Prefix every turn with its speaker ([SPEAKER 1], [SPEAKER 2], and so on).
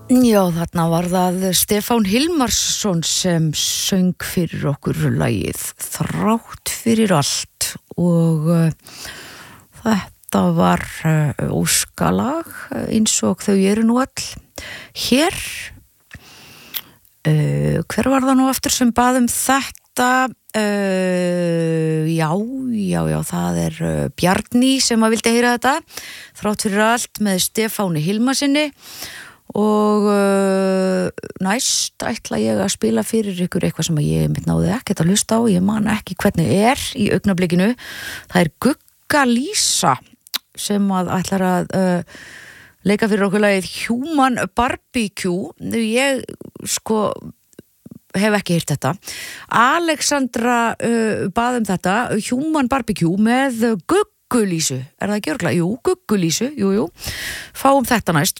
[SPEAKER 1] Já, þarna var það Stefán Hilmarsson sem söng fyrir okkur lagið Þrátt fyrir allt og þetta var óskalag eins og þau eru nú öll hér. Hver var það nú aftur sem bað þetta? Já, það Bjarni sem að vildi heyra þetta Þrátt fyrir allt með Stefáni Hilmarsinni og næst ætla ég að spila fyrir ykkur eitthvað sem ég náði ekkert að hlusta á, ég man ekki hvernig í augnablikinu. Það Gugga Lísa sem að ætlar að leika fyrir okkur lagið Human Barbecue. Ég hef ekki heyrt þetta. Alexandra bað þetta Human Barbecue með Guggu Lísu. Það ekki örugglega? Jú, Guggu Lísu, jú. Fáum þetta næst.